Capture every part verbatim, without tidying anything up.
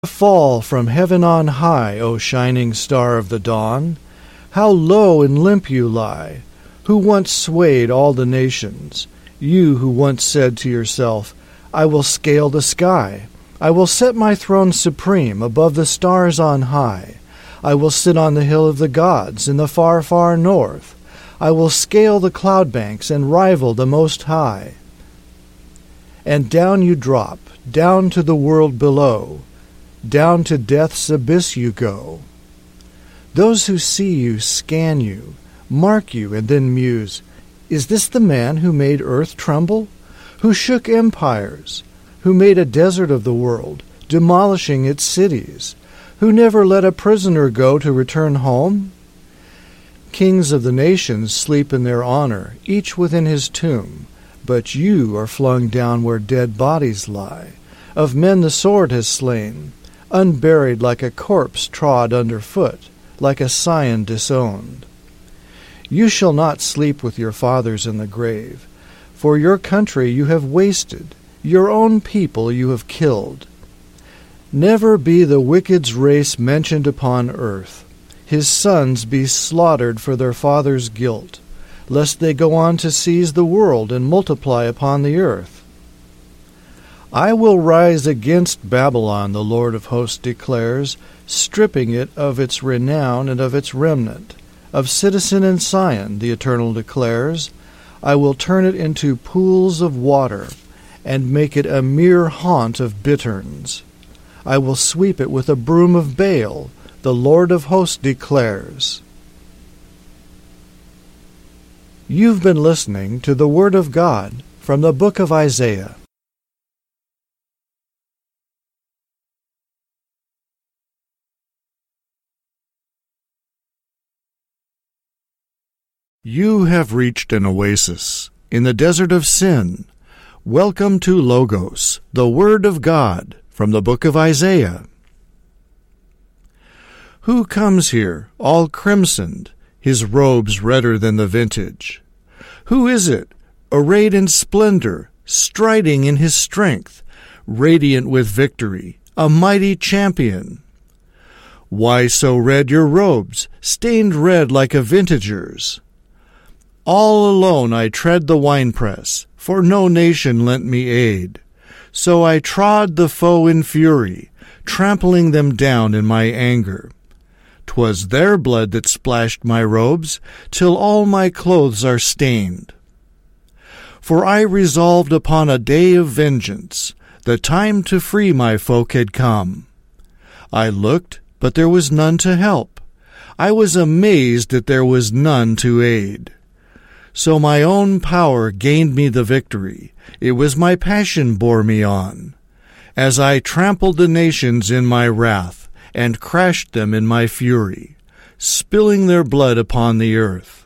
Fall from heaven on high, O shining star of the dawn. How low and limp you lie, who once swayed all the nations, you who once said to yourself, I will scale the sky, I will set my throne supreme above the stars on high, I will sit on the hill of the gods in the far, far north, I will scale the cloud banks and rival the Most High. And down you drop, down to the world below, down to death's abyss you go. Those who see you scan you, mark you, and then muse, is this the man who made earth tremble? Who shook empires? Who made a desert of the world, demolishing its cities? Who never let a prisoner go to return home? Kings of the nations sleep in their honor, each within his tomb, but you are flung down where dead bodies lie. Of men the sword has slain, unburied like a corpse trod under foot, like a scion disowned. You shall not sleep with your fathers in the grave, for your country you have wasted, your own people you have killed. Never be the wicked's race mentioned upon earth, his sons be slaughtered for their father's guilt, lest they go on to seize the world and multiply upon the earth. I will rise against Babylon, the Lord of hosts declares, stripping it of its renown and of its remnant. Of citizen and scion, the Eternal declares, I will turn it into pools of water, and make it a mere haunt of bitterns. I will sweep it with a broom of Baal, the Lord of hosts declares. You've been listening to the Word of God from the book of Isaiah. You have reached an oasis in the desert of sin. Welcome to Logos, the Word of God, from the book of Isaiah. Who comes here, all crimsoned, his robes redder than the vintage? Who is it, arrayed in splendor, striding in his strength, radiant with victory, a mighty champion? Why so red your robes, stained red like a vintager's? All alone I tread the winepress, for no nation lent me aid. So I trod the foe in fury, trampling them down in my anger. 'Twas their blood that splashed my robes, till all my clothes are stained. For I resolved upon a day of vengeance, the time to free my folk had come. I looked, but there was none to help. I was amazed that there was none to aid. So my own power gained me the victory. It was my passion bore me on, as I trampled the nations in my wrath, and crashed them in my fury, spilling their blood upon the earth.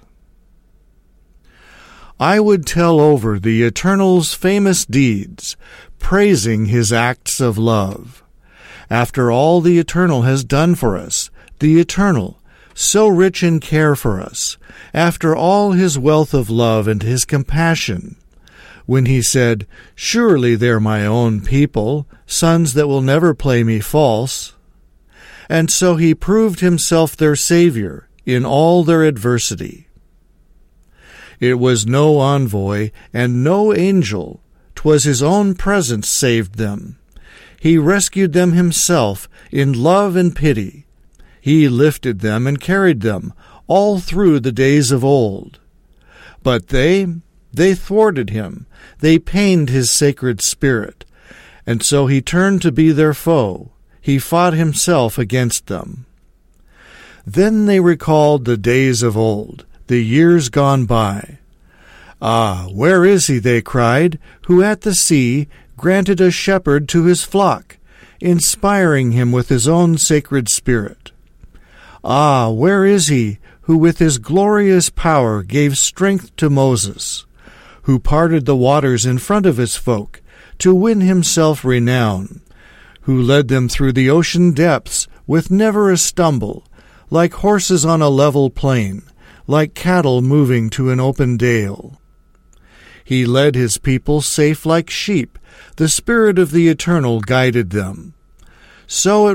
I would tell over the Eternal's famous deeds, praising his acts of love. After all the Eternal has done for us, the Eternal, so rich in care for us, after all his wealth of love and his compassion, when he said, Surely they're my own people, sons that will never play me false. And so he proved himself their Savior in all their adversity. It was no envoy and no angel, 'twas his own presence saved them. He rescued them himself in love and pity. He lifted them and carried them all through the days of old. But they, they thwarted him. They pained his sacred spirit. And so he turned to be their foe. He fought himself against them. Then they recalled the days of old, the years gone by. Ah, where is he, they cried, who at the sea granted a shepherd to his flock, inspiring him with his own sacred spirit? Ah, where is he who with his glorious power gave strength to Moses, who parted the waters in front of his folk to win himself renown, who led them through the ocean depths with never a stumble, like horses on a level plain, like cattle moving to an open dale? He led his people safe like sheep. The Spirit of the Eternal guided them. So